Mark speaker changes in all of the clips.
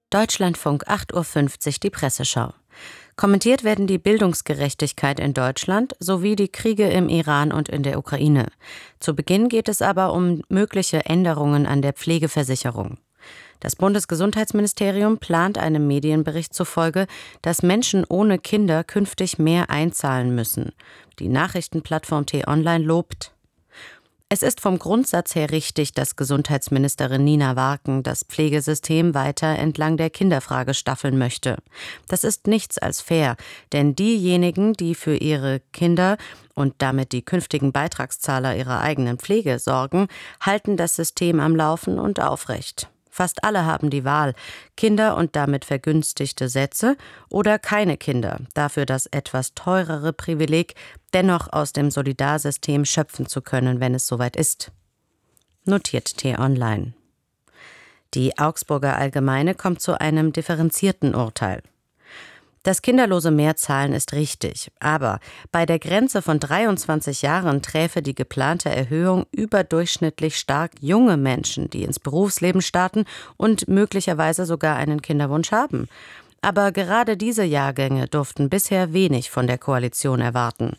Speaker 1: Deutschlandfunk 8:50 Uhr die Presseschau. Kommentiert werden die Bildungsgerechtigkeit in Deutschland sowie die Kriege im Iran und in der Ukraine. Zu Beginn geht es aber um mögliche Änderungen an der Pflegeversicherung. Das Bundesgesundheitsministerium plant einem Medienbericht zufolge, dass Menschen ohne Kinder künftig mehr einzahlen müssen. Die Nachrichtenplattform T-Online lobt: Es ist vom Grundsatz her richtig, dass Gesundheitsministerin Nina Warken das Pflegesystem weiter entlang der Kinderfrage staffeln möchte. Das ist nichts als fair, denn diejenigen, die für ihre Kinder und damit die künftigen Beitragszahler ihrer eigenen Pflege sorgen, halten das System am Laufen und aufrecht. Fast alle haben die Wahl: Kinder und damit vergünstigte Sätze oder keine Kinder, dafür das etwas teurere Privileg, dennoch aus dem Solidarsystem schöpfen zu können, wenn es soweit ist. Notiert T-Online. Die Augsburger Allgemeine kommt zu einem differenzierten Urteil. Das kinderlose Mehrzahlen ist richtig, aber bei der Grenze von 23 Jahren träfe die geplante Erhöhung überdurchschnittlich stark junge Menschen, die ins Berufsleben starten und möglicherweise sogar einen Kinderwunsch haben. Aber gerade diese Jahrgänge durften bisher wenig von der Koalition erwarten.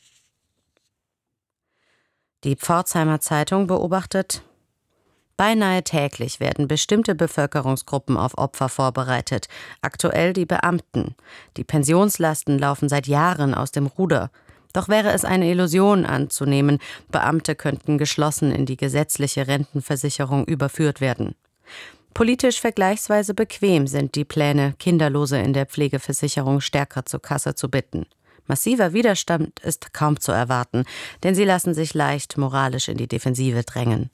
Speaker 1: Die Pforzheimer Zeitung beobachtet: Beinahe täglich werden bestimmte Bevölkerungsgruppen auf Opfer vorbereitet, aktuell die Beamten. Die Pensionslasten laufen seit Jahren aus dem Ruder. Doch wäre es eine Illusion anzunehmen, Beamte könnten geschlossen in die gesetzliche Rentenversicherung überführt werden. Politisch vergleichsweise bequem sind die Pläne, Kinderlose in der Pflegeversicherung stärker zur Kasse zu bitten. Massiver Widerstand ist kaum zu erwarten, denn sie lassen sich leicht moralisch in die Defensive drängen.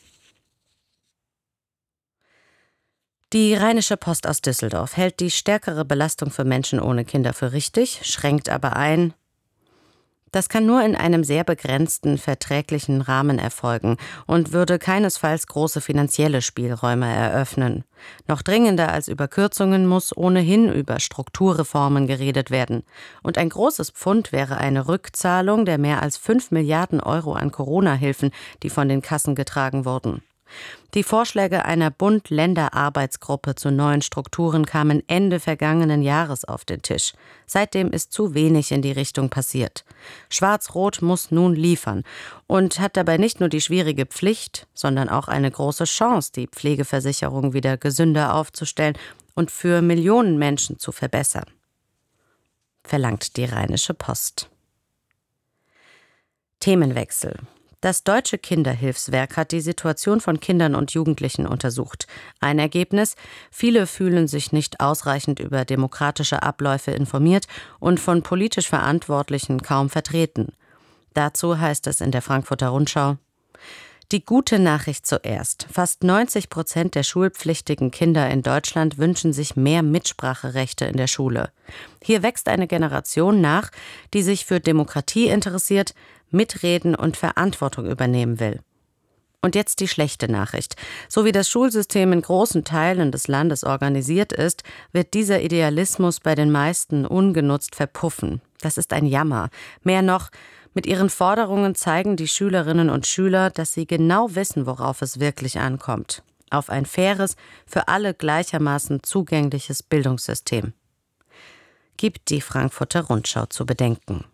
Speaker 1: Die Rheinische Post aus Düsseldorf hält die stärkere Belastung für Menschen ohne Kinder für richtig, schränkt aber ein: Das kann nur in einem sehr begrenzten verträglichen Rahmen erfolgen und würde keinesfalls große finanzielle Spielräume eröffnen. Noch dringender als über Kürzungen muss ohnehin über Strukturreformen geredet werden. Und ein großes Pfund wäre eine Rückzahlung der mehr als 5 Milliarden Euro an Corona-Hilfen, die von den Kassen getragen wurden. Die Vorschläge einer Bund-Länder-Arbeitsgruppe zu neuen Strukturen kamen Ende vergangenen Jahres auf den Tisch. Seitdem ist zu wenig in die Richtung passiert. Schwarz-Rot muss nun liefern und hat dabei nicht nur die schwierige Pflicht, sondern auch eine große Chance, die Pflegeversicherung wieder gesünder aufzustellen und für Millionen Menschen zu verbessern. Verlangt die Rheinische Post. Themenwechsel. Das Deutsche Kinderhilfswerk hat die Situation von Kindern und Jugendlichen untersucht. Ein Ergebnis: Viele fühlen sich nicht ausreichend über demokratische Abläufe informiert und von politisch Verantwortlichen kaum vertreten. Dazu heißt es in der Frankfurter Rundschau: Die gute Nachricht zuerst. Fast 90% der schulpflichtigen Kinder in Deutschland wünschen sich mehr Mitspracherechte in der Schule. Hier wächst eine Generation nach, die sich für Demokratie interessiert, mitreden und Verantwortung übernehmen will. Und jetzt die schlechte Nachricht. So wie das Schulsystem in großen Teilen des Landes organisiert ist, wird dieser Idealismus bei den meisten ungenutzt verpuffen. Das ist ein Jammer. Mehr noch: Mit ihren Forderungen zeigen die Schülerinnen und Schüler, dass sie genau wissen, worauf es wirklich ankommt. Auf ein faires, für alle gleichermaßen zugängliches Bildungssystem. Gibt die Frankfurter Rundschau zu bedenken.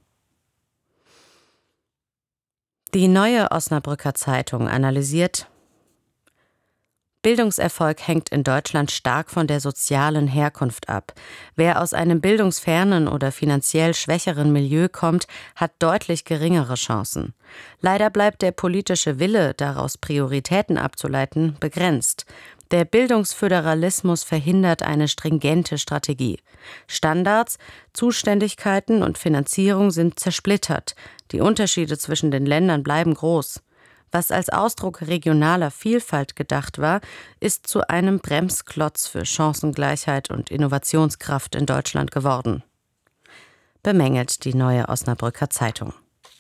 Speaker 1: Die Neue Osnabrücker Zeitung analysiert: Bildungserfolg hängt in Deutschland stark von der sozialen Herkunft ab. Wer aus einem bildungsfernen oder finanziell schwächeren Milieu kommt, hat deutlich geringere Chancen. Leider bleibt der politische Wille, daraus Prioritäten abzuleiten, begrenzt. Der Bildungsföderalismus verhindert eine stringente Strategie. Standards, Zuständigkeiten und Finanzierung sind zersplittert. Die Unterschiede zwischen den Ländern bleiben groß. Was als Ausdruck regionaler Vielfalt gedacht war, ist zu einem Bremsklotz für Chancengleichheit und Innovationskraft in Deutschland geworden. Bemängelt die Neue Osnabrücker Zeitung.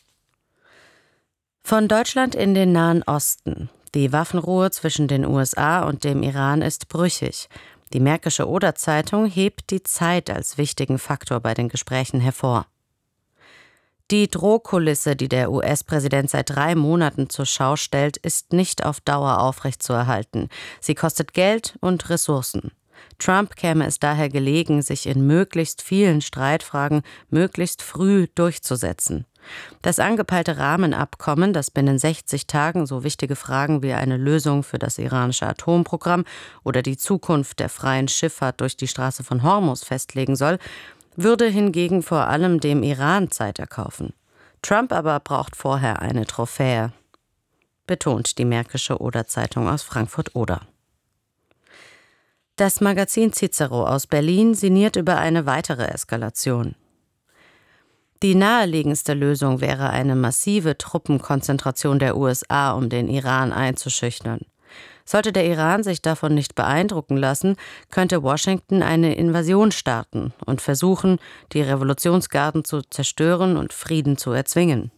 Speaker 1: Von Deutschland in den Nahen Osten. Die Waffenruhe zwischen den USA und dem Iran ist brüchig. Die Märkische Oder-Zeitung hebt die Zeit als wichtigen Faktor bei den Gesprächen hervor. Die Drohkulisse, die der US-Präsident seit 3 Monaten zur Schau stellt, ist nicht auf Dauer aufrechtzuerhalten. Sie kostet Geld und Ressourcen. Trump käme es daher gelegen, sich in möglichst vielen Streitfragen möglichst früh durchzusetzen. Das angepeilte Rahmenabkommen, das binnen 60 Tagen so wichtige Fragen wie eine Lösung für das iranische Atomprogramm oder die Zukunft der freien Schifffahrt durch die Straße von Hormuz festlegen soll, würde hingegen vor allem dem Iran Zeit erkaufen. Trump aber braucht vorher eine Trophäe, betont die Märkische Oder-Zeitung aus Frankfurt-Oder. Das Magazin Cicero aus Berlin sinniert über eine weitere Eskalation. Die naheliegendste Lösung wäre eine massive Truppenkonzentration der USA, um den Iran einzuschüchtern. Sollte der Iran sich davon nicht beeindrucken lassen, könnte Washington eine Invasion starten und versuchen, die Revolutionsgarden zu zerstören und Frieden zu erzwingen.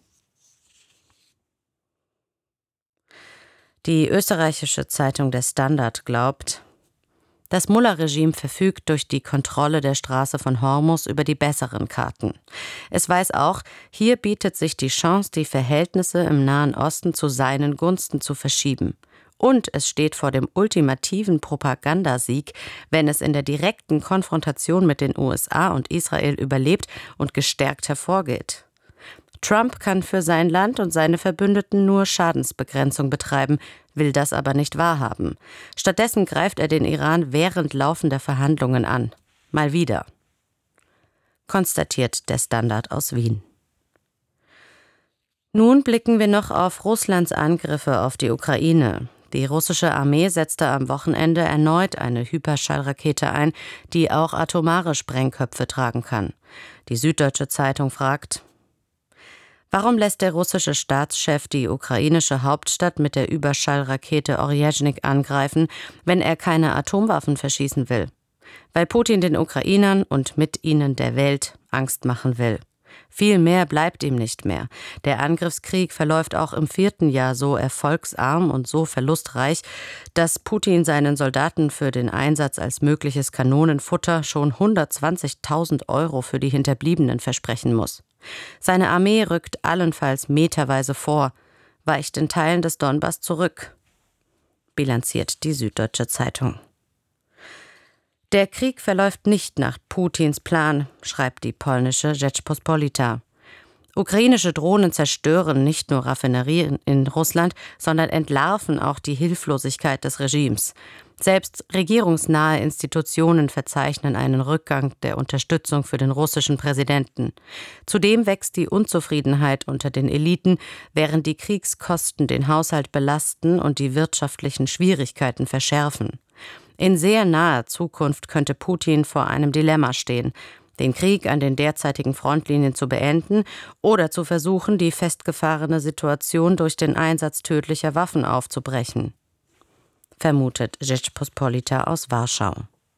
Speaker 1: Die österreichische Zeitung Der Standard glaubt, das Mullah-Regime verfügt durch die Kontrolle der Straße von Hormuz über die besseren Karten. Es weiß auch, hier bietet sich die Chance, die Verhältnisse im Nahen Osten zu seinen Gunsten zu verschieben. Und es steht vor dem ultimativen Propagandasieg, wenn es in der direkten Konfrontation mit den USA und Israel überlebt und gestärkt hervorgeht. Trump kann für sein Land und seine Verbündeten nur Schadensbegrenzung betreiben, will das aber nicht wahrhaben. Stattdessen greift er den Iran während laufender Verhandlungen an. Mal wieder. Konstatiert der Standard aus Wien. Nun blicken wir noch auf Russlands Angriffe auf die Ukraine. Die russische Armee setzte am Wochenende erneut eine Hyperschallrakete ein, die auch atomare Sprengköpfe tragen kann. Die Süddeutsche Zeitung fragt: Warum lässt der russische Staatschef die ukrainische Hauptstadt mit der Überschallrakete Oryezhnik angreifen, wenn er keine Atomwaffen verschießen will? Weil Putin den Ukrainern und mit ihnen der Welt Angst machen will. Viel mehr bleibt ihm nicht mehr. Der Angriffskrieg verläuft auch im 4. Jahr so erfolgsarm und so verlustreich, dass Putin seinen Soldaten für den Einsatz als mögliches Kanonenfutter schon 120.000 € für die Hinterbliebenen versprechen muss. Seine Armee rückt allenfalls meterweise vor, weicht in Teilen des Donbass zurück, bilanziert die Süddeutsche Zeitung. Der Krieg verläuft nicht nach Putins Plan, schreibt die polnische Rzeczpospolita. Ukrainische Drohnen zerstören nicht nur Raffinerien in Russland, sondern entlarven auch die Hilflosigkeit des Regimes. Selbst regierungsnahe Institutionen verzeichnen einen Rückgang der Unterstützung für den russischen Präsidenten. Zudem wächst die Unzufriedenheit unter den Eliten, während die Kriegskosten den Haushalt belasten und die wirtschaftlichen Schwierigkeiten verschärfen. In sehr naher Zukunft könnte Putin vor einem Dilemma stehen: den Krieg an den derzeitigen Frontlinien zu beenden oder zu versuchen, die festgefahrene Situation durch den Einsatz tödlicher Waffen aufzubrechen, vermutet Rzeczpospolita aus Warschau.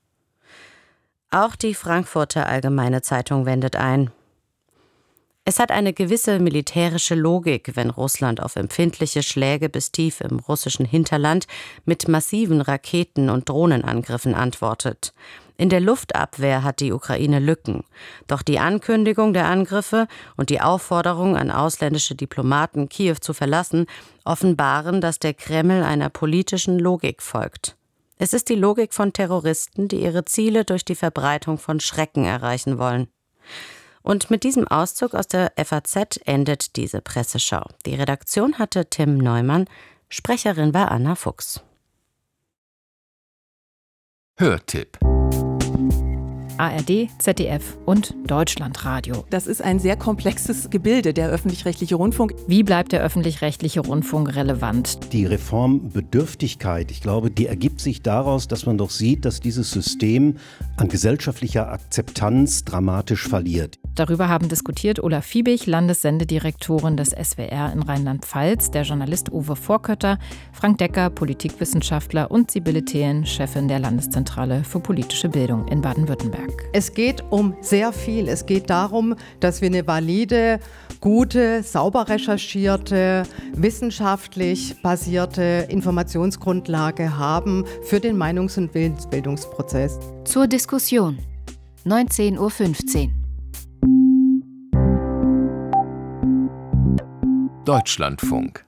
Speaker 1: Auch die Frankfurter Allgemeine Zeitung wendet ein: Es hat eine gewisse militärische Logik, wenn Russland auf empfindliche Schläge bis tief im russischen Hinterland mit massiven Raketen- und Drohnenangriffen antwortet. In der Luftabwehr hat die Ukraine Lücken. Doch die Ankündigung der Angriffe und die Aufforderung an ausländische Diplomaten, Kiew zu verlassen, offenbaren, dass der Kreml einer politischen Logik folgt. Es ist die Logik von Terroristen, die ihre Ziele durch die Verbreitung von Schrecken erreichen wollen. Und mit diesem Auszug aus der FAZ endet diese Presseschau. Die Redaktion hatte Tim Neumann, Sprecherin war Anna Fuchs.
Speaker 2: Hörtipp:
Speaker 3: ARD, ZDF und Deutschlandradio.
Speaker 4: Das ist ein sehr komplexes Gebilde, der öffentlich-rechtliche Rundfunk.
Speaker 3: Wie bleibt der öffentlich-rechtliche Rundfunk relevant?
Speaker 5: Die Reformbedürftigkeit, ich glaube, die ergibt sich daraus, dass man doch sieht, dass dieses System an gesellschaftlicher Akzeptanz dramatisch verliert.
Speaker 3: Darüber haben diskutiert Olaf Fiebig, Landessendedirektorin des SWR in Rheinland-Pfalz, der Journalist Uwe Vorkötter, Frank Decker, Politikwissenschaftler und Sibylle Thelen, Chefin der Landeszentrale für politische Bildung in Baden-Württemberg.
Speaker 6: Es geht um sehr viel. Es geht darum, dass wir eine valide, gute, sauber recherchierte, wissenschaftlich basierte Informationsgrundlage haben für den Meinungs- und Willensbildungsprozess.
Speaker 7: Zur Diskussion. 19:15 Uhr.
Speaker 2: Deutschlandfunk.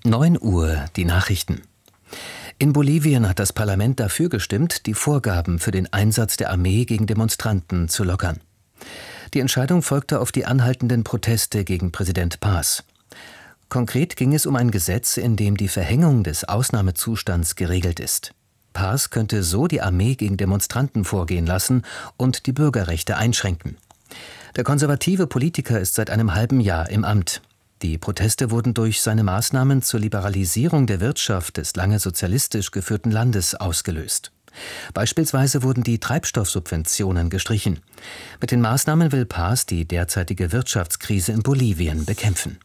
Speaker 8: 9 Uhr, die Nachrichten. In Bolivien hat das Parlament dafür gestimmt, die Vorgaben für den Einsatz der Armee gegen Demonstranten zu lockern. Die Entscheidung folgte auf die anhaltenden Proteste gegen Präsident Paz. Konkret ging es um ein Gesetz, in dem die Verhängung des Ausnahmezustands geregelt ist. Paz könnte so die Armee gegen Demonstranten vorgehen lassen und die Bürgerrechte einschränken. Der konservative Politiker ist seit einem halben Jahr im Amt. Die Proteste wurden durch seine Maßnahmen zur Liberalisierung der Wirtschaft des lange sozialistisch geführten Landes ausgelöst. Beispielsweise wurden die Treibstoffsubventionen gestrichen. Mit den Maßnahmen will Paz die derzeitige Wirtschaftskrise in Bolivien bekämpfen.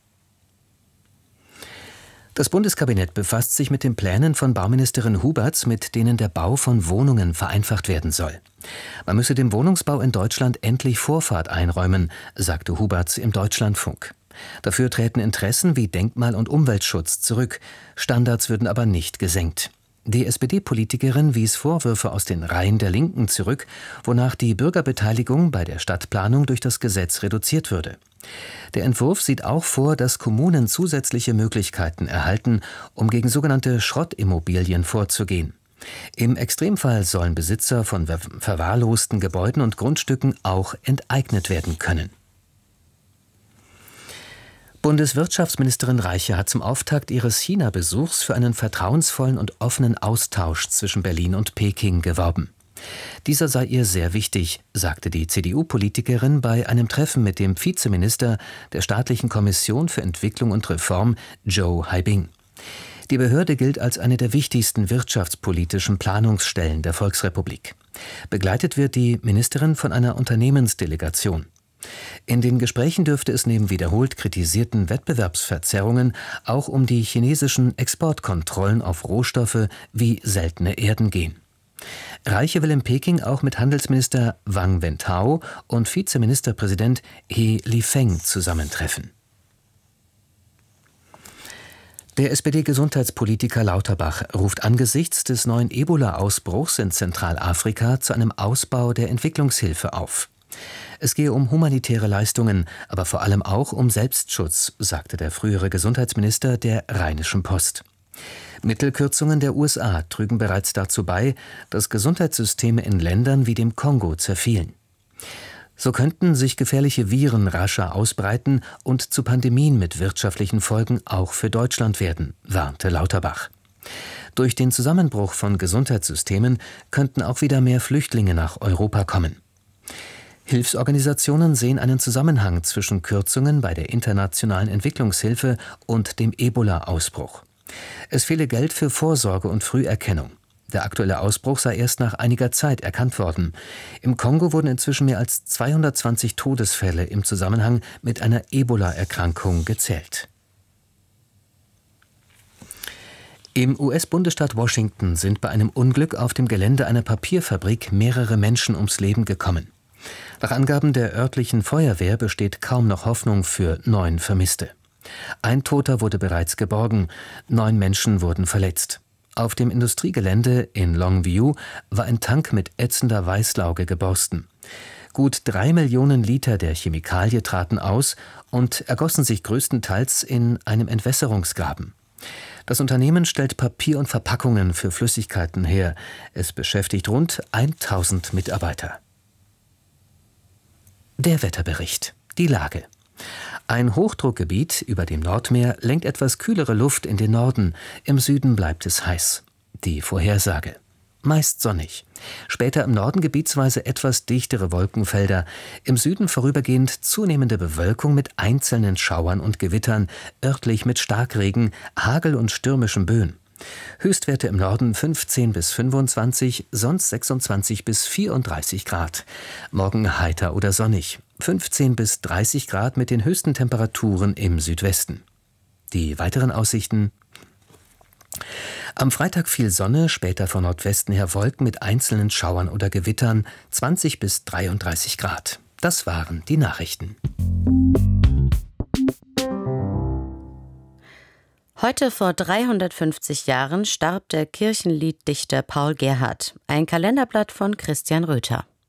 Speaker 8: Das Bundeskabinett befasst sich mit den Plänen von Bauministerin Huberts, mit denen der Bau von Wohnungen vereinfacht werden soll. Man müsse dem Wohnungsbau in Deutschland endlich Vorfahrt einräumen, sagte Huberts im Deutschlandfunk. Dafür träten Interessen wie Denkmal- und Umweltschutz zurück. Standards würden aber nicht gesenkt. Die SPD-Politikerin wies Vorwürfe aus den Reihen der Linken zurück, wonach die Bürgerbeteiligung bei der Stadtplanung durch das Gesetz reduziert würde. Der Entwurf sieht auch vor, dass Kommunen zusätzliche Möglichkeiten erhalten, um gegen sogenannte Schrottimmobilien vorzugehen. Im Extremfall sollen Besitzer von verwahrlosten Gebäuden und Grundstücken auch enteignet werden können. Bundeswirtschaftsministerin Reiche hat zum Auftakt ihres China-Besuchs für einen vertrauensvollen und offenen Austausch zwischen Berlin und Peking geworben. Dieser sei ihr sehr wichtig, sagte die CDU-Politikerin bei einem Treffen mit dem Vizeminister der Staatlichen Kommission für Entwicklung und Reform, Zhou Haibing. Die Behörde gilt als eine der wichtigsten wirtschaftspolitischen Planungsstellen der Volksrepublik. Begleitet wird die Ministerin von einer Unternehmensdelegation. In den Gesprächen dürfte es neben wiederholt kritisierten Wettbewerbsverzerrungen auch um die chinesischen Exportkontrollen auf Rohstoffe wie seltene Erden gehen. Reiche will in Peking auch mit Handelsminister Wang Wentao und Vizeministerpräsident He Lifeng zusammentreffen. Der SPD-Gesundheitspolitiker Lauterbach ruft angesichts des neuen Ebola-Ausbruchs in Zentralafrika zu einem Ausbau der Entwicklungshilfe auf. Es gehe um humanitäre Leistungen, aber vor allem auch um Selbstschutz, sagte der frühere Gesundheitsminister der Rheinischen Post. Mittelkürzungen der USA trügen bereits dazu bei, dass Gesundheitssysteme in Ländern wie dem Kongo zerfielen. So könnten sich gefährliche Viren rascher ausbreiten und zu Pandemien mit wirtschaftlichen Folgen auch für Deutschland werden, warnte Lauterbach. Durch den Zusammenbruch von Gesundheitssystemen könnten auch wieder mehr Flüchtlinge nach Europa kommen. Hilfsorganisationen sehen einen Zusammenhang zwischen Kürzungen bei der internationalen Entwicklungshilfe und dem Ebola-Ausbruch. Es fehle Geld für Vorsorge und Früherkennung. Der aktuelle Ausbruch sei erst nach einiger Zeit erkannt worden. Im Kongo wurden inzwischen mehr als 220 Todesfälle im Zusammenhang mit einer Ebola-Erkrankung gezählt. Im US-Bundesstaat Washington sind bei einem Unglück auf dem Gelände einer Papierfabrik mehrere Menschen ums Leben gekommen. Nach Angaben der örtlichen Feuerwehr besteht kaum noch Hoffnung für 9 Vermisste. Ein Toter wurde bereits geborgen, 9 Menschen wurden verletzt. Auf dem Industriegelände in Longview war ein Tank mit ätzender Weißlauge geborsten. Gut 3 Millionen Liter der Chemikalie traten aus und ergossen sich größtenteils in einem Entwässerungsgraben. Das Unternehmen stellt Papier und Verpackungen für Flüssigkeiten her. Es beschäftigt rund 1000 Mitarbeiter. Der Wetterbericht. Die Lage. Ein Hochdruckgebiet über dem Nordmeer lenkt etwas kühlere Luft in den Norden. Im Süden bleibt es heiß. Die Vorhersage. Meist sonnig. Später im Norden gebietsweise etwas dichtere Wolkenfelder. Im Süden vorübergehend zunehmende Bewölkung mit einzelnen Schauern und Gewittern, örtlich mit Starkregen, Hagel und stürmischen Böen. Höchstwerte im Norden 15 bis 25, sonst 26 bis 34 Grad. Morgen heiter oder sonnig. 15 bis 30 Grad mit den höchsten Temperaturen im Südwesten. Die weiteren Aussichten: Am Freitag viel Sonne, später von Nordwesten her Wolken mit einzelnen Schauern oder Gewittern, 20 bis 33 Grad. Das waren die Nachrichten.
Speaker 1: Heute vor 350 Jahren starb der Kirchenlieddichter Paul Gerhardt. Ein Kalenderblatt von Christian Röther.